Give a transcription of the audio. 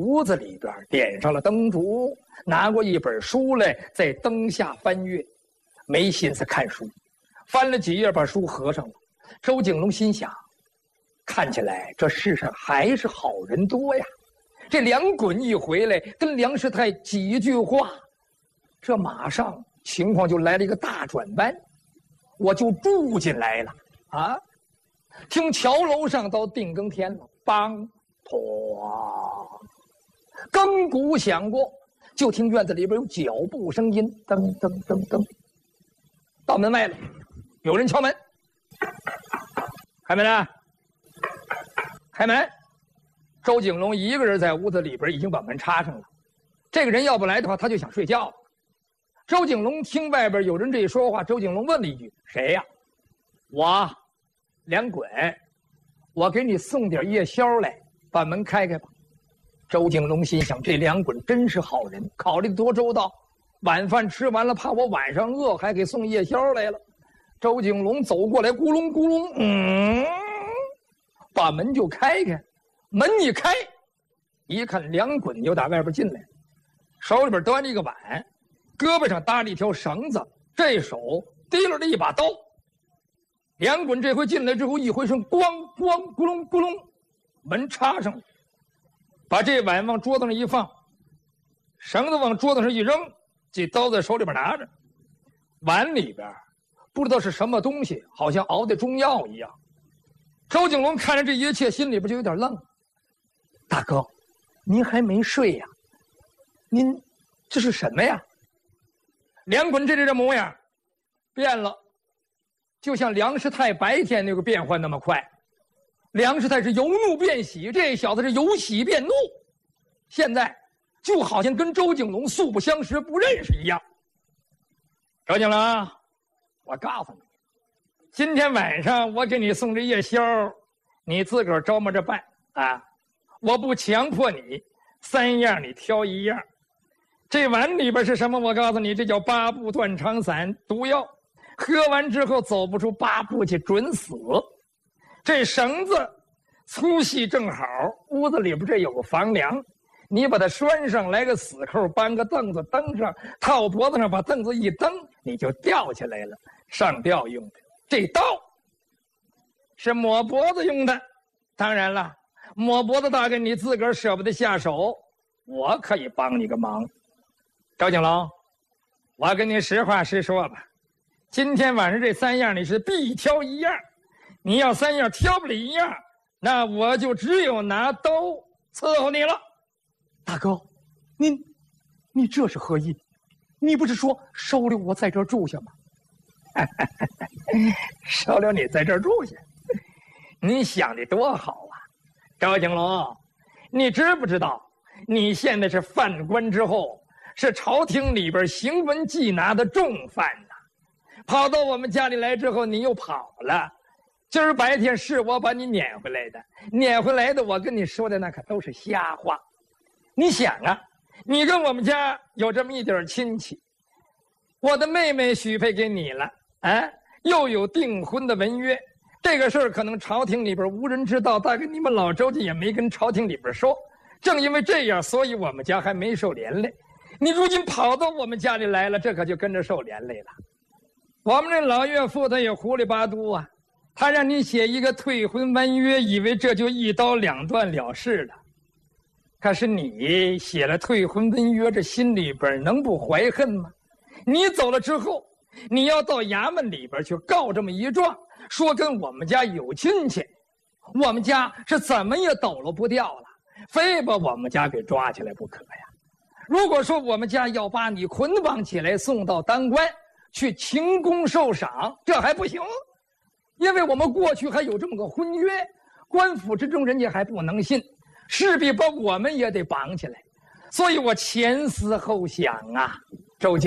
屋子里边，点上了灯烛，拿过一本书来，在灯下翻阅，没心思看书，翻了几页，把书合上了。周景龙心想，看起来这世上还是好人多呀。这梁衮一回来，跟梁师太几句话，这马上情况就来了一个大转弯，我就住进来了啊！听桥楼上到定更天了，梆哐，更鼓响过，就听院子里边有脚步声音，噔噔噔噔。到门外了，有人敲门，开门啊！开门！周景龙一个人在屋子里边已经把门插上了。这个人要不来的话，他就想睡觉了。周景龙听外边有人这一说话，周景龙问了一句：“谁呀？”“我，梁衮，我给你送点夜宵来，把门开开吧。”周景龙心想，这梁衮真是好人，考虑得多周到。晚饭吃完了，怕我晚上饿，还给送夜宵来了。周景龙走过来，咕隆咕隆，把门就开开。门一开，一看梁衮又打外边进来，手里边端着一个碗，胳膊上搭着一条绳子，这手提溜着一把刀。梁衮这回进来之后，一回身，咣咣咕隆咕隆，门插上了，把这碗往桌子上一放，绳子往桌子上一扔，这刀在手里边拿着，碗里边不知道是什么东西，好像熬的中药一样。周景龙看着这一切，心里边就有点愣。大哥，您还没睡呀？您这是什么呀？梁衮这模样变了，就像梁师太白天那个变换那么快。梁师太是由怒变喜，这小子是由喜变怒，现在就好像跟周景龙素不相识、不认识一样。周景龙，我告诉你，今天晚上我给你送这夜宵，你自个儿琢磨着办啊。我不强迫你，3样你挑1样。这碗里边是什么？我告诉你，这叫8步断肠散毒药，喝完之后走不出8步去，准死。这绳子粗细正好，屋子里边这有个房梁，你把它拴上，来个死扣，搬个凳子蹬上，套脖子上，把凳子一蹬，你就吊起来了，上吊用的。这刀是抹脖子用的，当然了。抹脖子大概你自个儿舍不得下手，我可以帮你个忙。周景龙，我跟你实话实说吧，今天晚上这3样你是必挑1样，你要3样挑不了1样，那我就只有拿刀伺候你了。大哥，你这是何意？你不是说收留我在这儿住下吗？收留你在这儿住下，你想的多好啊！周景龙，你知不知道，你现在是犯官之后，是朝廷里边行文缉拿的重犯呐。跑到我们家里来之后，你又跑了。今儿白天是我把你撵回来的，撵回来的我跟你说的那可都是瞎话。你想啊，你跟我们家有这么一点亲戚，我的妹妹许配给你了，又有订婚的文约。这个事儿可能朝廷里边无人知道，大概你们老周家也没跟朝廷里边说。正因为这样，所以我们家还没受连累。你如今跑到我们家里来了，这可就跟着受连累了。我们这老岳父他也糊里八嘟啊，他让你写一个退婚文约，以为这就一刀2断了事了。可是你写了退婚文约，这心里边能不怀恨吗？你走了之后，你要到衙门里边去告这么一状，说跟我们家有亲戚，我们家是怎么也抖搂不掉了，非把我们家给抓起来不可呀。如果说我们家要把你捆绑起来送到当官去勤功受赏，这还不行，因为我们过去还有这么个婚约，官府之中人家还不能信，势必把我们也得绑起来。所以我前思后想啊，周